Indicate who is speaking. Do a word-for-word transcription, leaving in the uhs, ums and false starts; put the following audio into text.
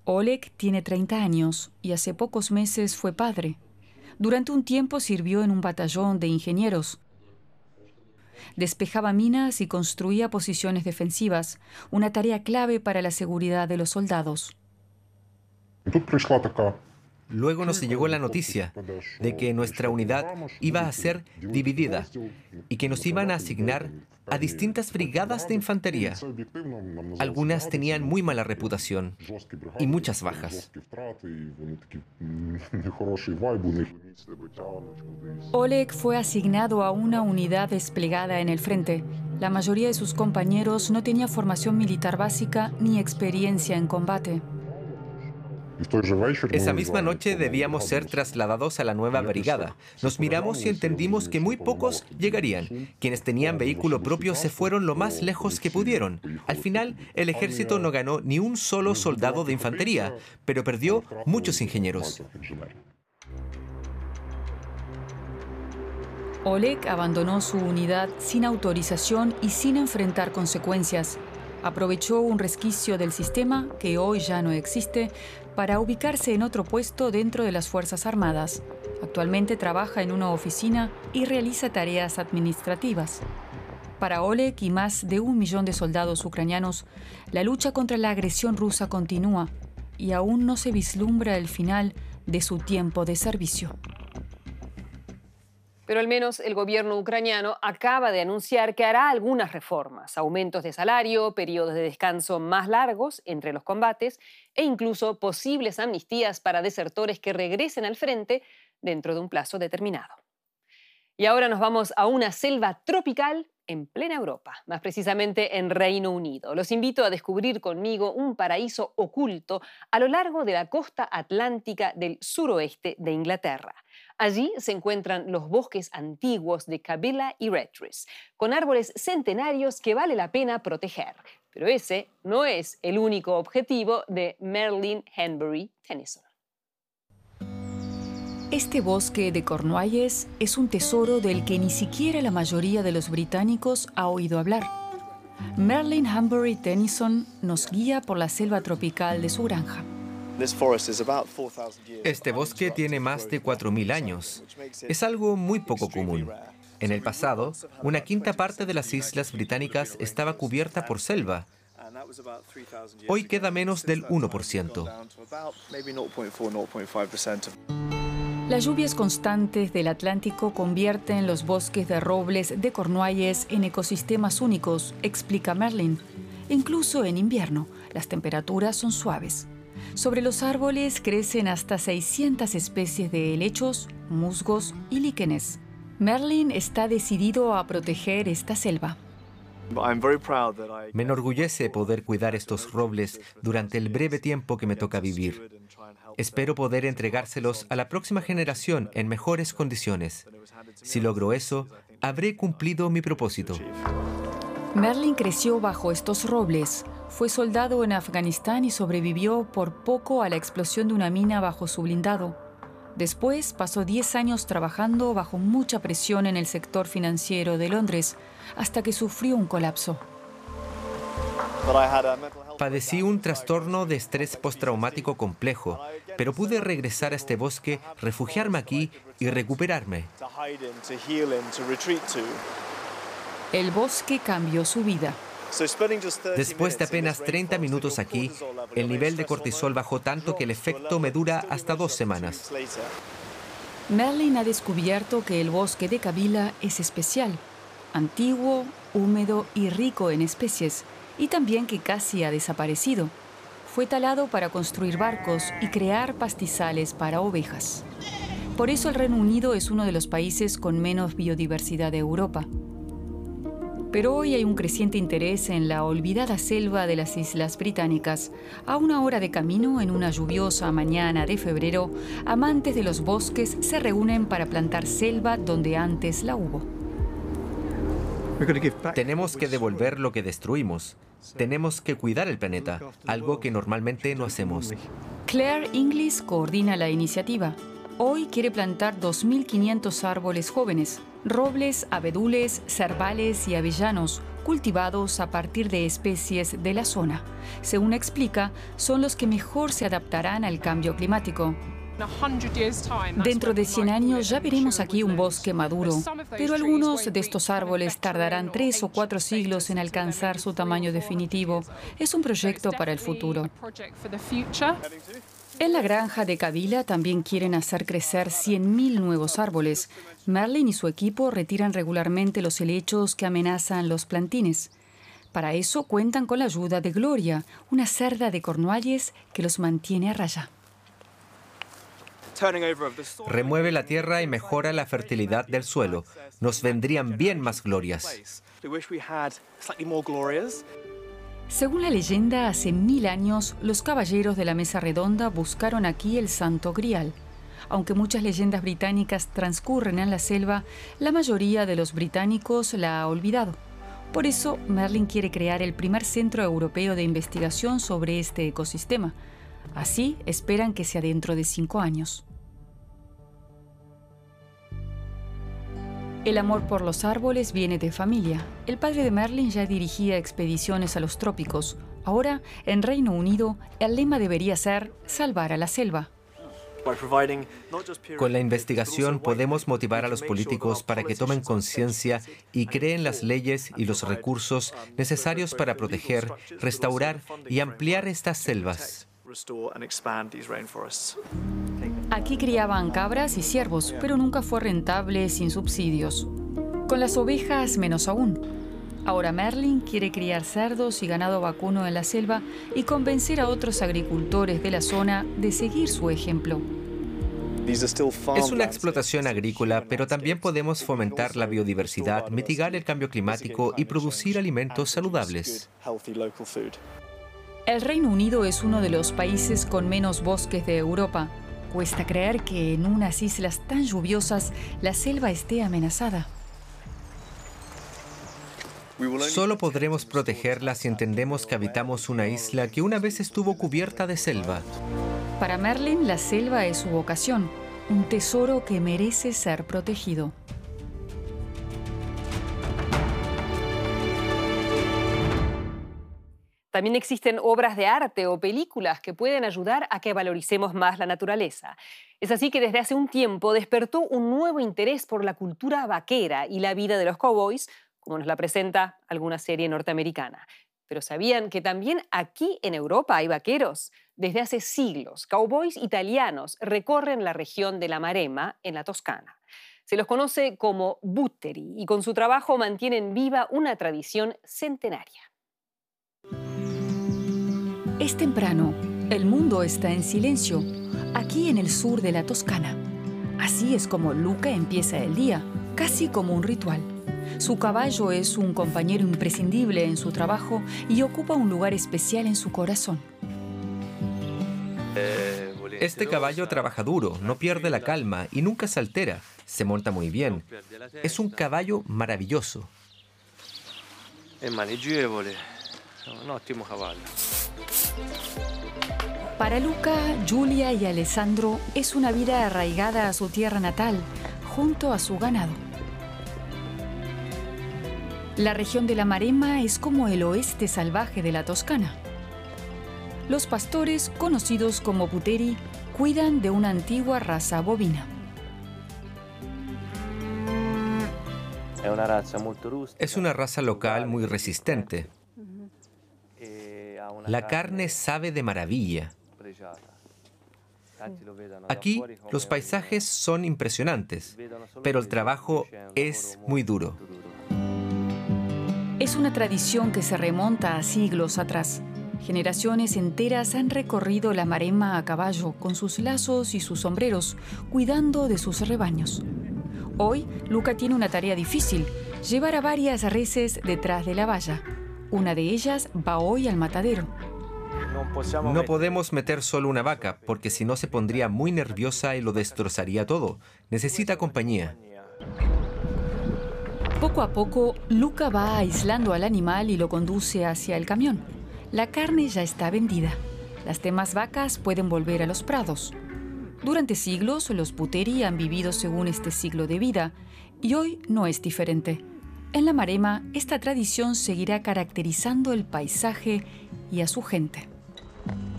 Speaker 1: Oleg tiene treinta años y hace pocos meses fue padre. Durante un tiempo sirvió en un batallón de ingenieros. Despejaba minas y construía posiciones defensivas, una tarea clave para la seguridad de los soldados.
Speaker 2: Luego nos llegó la noticia de que nuestra unidad iba a ser dividida y que nos iban a asignar a distintas brigadas de infantería. Algunas tenían muy mala reputación y muchas bajas.
Speaker 1: Oleg fue asignado a una unidad desplegada en el frente. La mayoría de sus compañeros no tenía formación militar básica ni experiencia en combate.
Speaker 2: Esa misma noche debíamos ser trasladados a la nueva brigada. Nos miramos y entendimos que muy pocos llegarían. Quienes tenían vehículo propio se fueron lo más lejos que pudieron. Al final, el ejército no ganó ni un solo soldado de infantería, pero perdió muchos ingenieros.
Speaker 1: Oleg abandonó su unidad sin autorización y sin enfrentar consecuencias. Aprovechó un resquicio del sistema, que hoy ya no existe, para ubicarse en otro puesto dentro de las Fuerzas Armadas. Actualmente trabaja en una oficina y realiza tareas administrativas. Para Oleg y más de un millón de soldados ucranianos, la lucha contra la agresión rusa continúa y aún no se vislumbra el final de su tiempo de servicio.
Speaker 3: Pero al menos el gobierno ucraniano acaba de anunciar que hará algunas reformas, aumentos de salario, periodos de descanso más largos entre los combates e incluso posibles amnistías para desertores que regresen al frente dentro de un plazo determinado. Y ahora nos vamos a una selva tropical en plena Europa, más precisamente en Reino Unido. Los invito a descubrir conmigo un paraíso oculto a lo largo de la costa atlántica del suroeste de Inglaterra. Allí se encuentran los bosques antiguos de Cabilla y Retrees, con árboles centenarios que vale la pena proteger. Pero ese no es el único objetivo de Merlin Henbury Tennyson.
Speaker 1: Este bosque de Cornualles es un tesoro del que ni siquiera la mayoría de los británicos ha oído hablar. Merlin Henbury Tennyson nos guía por la selva tropical de su granja.
Speaker 2: Este bosque tiene más de cuatro mil años. Es algo muy poco común. En el pasado, una quinta parte de las islas británicas estaba cubierta por selva. Hoy queda menos del uno por ciento.
Speaker 1: Las lluvias constantes del Atlántico convierten los bosques de robles de Cornualles en ecosistemas únicos, explica Merlin. Incluso en invierno, las temperaturas son suaves. Sobre los árboles crecen hasta seiscientas especies de helechos, musgos y líquenes. Merlin está decidido a proteger esta selva.
Speaker 2: Me enorgullece poder cuidar estos robles durante el breve tiempo que me toca vivir. Espero poder entregárselos a la próxima generación en mejores condiciones. Si logro eso, habré cumplido mi propósito.
Speaker 1: Merlin creció bajo estos robles. Fue soldado en Afganistán y sobrevivió por poco a la explosión de una mina bajo su blindado. Después pasó diez años trabajando bajo mucha presión en el sector financiero de Londres, hasta que sufrió un colapso.
Speaker 2: Padecí un trastorno de estrés postraumático complejo, pero pude regresar a este bosque, refugiarme aquí y recuperarme.
Speaker 1: El bosque cambió su vida.
Speaker 2: Después de apenas treinta minutos aquí, el nivel de cortisol bajó tanto que el efecto me dura hasta dos semanas.
Speaker 1: Merlin ha descubierto que el bosque de Cabilla es especial, antiguo, húmedo y rico en especies, y también que casi ha desaparecido. Fue talado para construir barcos y crear pastizales para ovejas. Por eso el Reino Unido es uno de los países con menos biodiversidad de Europa. Pero hoy hay un creciente interés en la olvidada selva de las Islas Británicas. A una hora de camino, en una lluviosa mañana de febrero, amantes de los bosques se reúnen para plantar selva donde antes la hubo.
Speaker 2: Tenemos que devolver lo que destruimos. Tenemos que cuidar el planeta, algo que normalmente no hacemos.
Speaker 1: Claire Inglis coordina la iniciativa. Hoy quiere plantar dos mil quinientos árboles jóvenes, robles, abedules, cerbales y avellanos, cultivados a partir de especies de la zona. Según explica, son los que mejor se adaptarán al cambio climático. Dentro de cien años ya veremos aquí un bosque maduro, pero algunos de estos árboles tardarán tres o cuatro siglos en alcanzar su tamaño definitivo. Es un proyecto para el futuro. En la granja de Kabila también quieren hacer crecer cien mil nuevos árboles. Merlin y su equipo retiran regularmente los helechos que amenazan los plantines. Para eso cuentan con la ayuda de Gloria, una cerda de Cornualles que los mantiene a raya.
Speaker 2: Remueve la tierra y mejora la fertilidad del suelo. Nos vendrían bien más glorias.
Speaker 1: Según la leyenda, hace mil años, los caballeros de la Mesa Redonda buscaron aquí el Santo Grial. Aunque muchas leyendas británicas transcurren en la selva, la mayoría de los británicos la ha olvidado. Por eso, Merlin quiere crear el primer centro europeo de investigación sobre este ecosistema. Así, esperan que sea dentro de cinco años. El amor por los árboles viene de familia. El padre de Merlin ya dirigía expediciones a los trópicos. Ahora, en Reino Unido, el lema debería ser salvar a la selva.
Speaker 2: Con la investigación podemos motivar a los políticos para que tomen conciencia y creen las leyes y los recursos necesarios para proteger, restaurar y ampliar estas selvas.
Speaker 1: Aquí criaban cabras y ciervos, pero nunca fue rentable sin subsidios. Con las ovejas, menos aún. Ahora Merlin quiere criar cerdos y ganado vacuno en la selva y convencer a otros agricultores de la zona de seguir su ejemplo.
Speaker 2: Es una explotación agrícola, pero también podemos fomentar la biodiversidad, mitigar el cambio climático y producir alimentos saludables.
Speaker 1: El Reino Unido es uno de los países con menos bosques de Europa. Cuesta creer que en unas islas tan lluviosas la selva esté amenazada.
Speaker 2: Solo podremos protegerla si entendemos que habitamos una isla que una vez estuvo cubierta de selva.
Speaker 1: Para Merlin, la selva es su vocación, un tesoro que merece ser protegido.
Speaker 3: También existen obras de arte o películas que pueden ayudar a que valoricemos más la naturaleza. Es así que desde hace un tiempo despertó un nuevo interés por la cultura vaquera y la vida de los cowboys, como nos la presenta alguna serie norteamericana. Pero ¿sabían que también aquí en Europa hay vaqueros? Desde hace siglos, cowboys italianos recorren la región de la Maremma, en la Toscana. Se los conoce como butteri y con su trabajo mantienen viva una tradición centenaria.
Speaker 1: Es temprano, el mundo está en silencio, aquí en el sur de la Toscana. Así es como Luca empieza el día, casi como un ritual. Su caballo es un compañero imprescindible en su trabajo y ocupa un lugar especial en su corazón.
Speaker 2: Este caballo trabaja duro, no pierde la calma y nunca se altera. Se monta muy bien. Es un caballo maravilloso.
Speaker 4: Es maniggevole, un ottimo caballo.
Speaker 1: Para Luca, Giulia y Alessandro es una vida arraigada a su tierra natal, junto a su ganado. La región de la Maremma es como el oeste salvaje de la Toscana. Los pastores, conocidos como butteri, cuidan de una antigua raza bovina.
Speaker 2: Es una raza local muy resistente. La carne sabe de maravilla. Aquí los paisajes son impresionantes, pero el trabajo es muy duro.
Speaker 1: Es una tradición que se remonta a siglos atrás. Generaciones enteras han recorrido la Maremma a caballo con sus lazos y sus sombreros, cuidando de sus rebaños. Hoy, Luca tiene una tarea difícil, llevar a varias reses detrás de la valla. Una de ellas va hoy al matadero.
Speaker 2: No podemos meter solo una vaca, porque si no se pondría muy nerviosa y lo destrozaría todo. Necesita compañía.
Speaker 1: Poco a poco, Luca va aislando al animal y lo conduce hacia el camión. La carne ya está vendida. Las demás vacas pueden volver a los prados. Durante siglos, los butteri han vivido según este ciclo de vida, y hoy no es diferente. En la Maremma, esta tradición seguirá caracterizando el paisaje y a su gente.